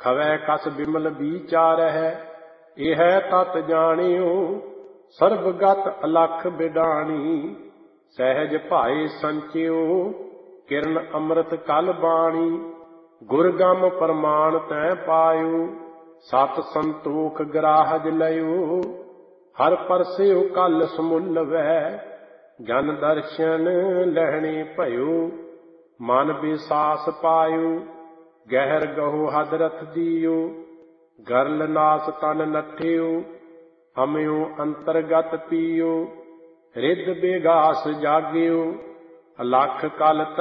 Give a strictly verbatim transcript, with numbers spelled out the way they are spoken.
ਖਵੈ ਕਸ ਬਿਮਲ ਵਿਚਾਰਹਿ, ਇਹ ਤਤ ਜਾਣਿਓ ਸਰਬਗਤ ਅਲਖ ਬਿਡਾਣੀ। ਸਹਿਜ ਭਾਏ ਸੰਚਿਓ ਕਿਰਨ ਅੰਮ੍ਰਿਤ ਕਲ ਬਾਣੀ, ਗੁਰਗਮ ਪ੍ਰਮਾਣ ਤੈ ਪਾਇਓ ਸਤ ਸੰਤੋਖ ਗ੍ਰਾਹਜ ਲਇਓ। ਹਰ ਪਰਸਿਓ ਕਲ ਸਮੁੱਲ ਵੈ, ਜਨ ਦਰਸ਼ਨ ਲਹਿਣੇ ਭਇਓ। ਮਨ ਬਿਸਾਸ ਪਾਇਓ ਗਹਿਰ ਗਹੋ ਹਦਰਥ ਦੀਓ, ਗਰਲ ਨਾਸ ਤਨ ਨਠਿਓ ਹਮਿਓ ਅੰਤਰਗਤ ਪੀਓ। ਰਿੱਧ ਬੇਗਾਸ ਜਾਗਿਓ ਅਲਖ ਕਲ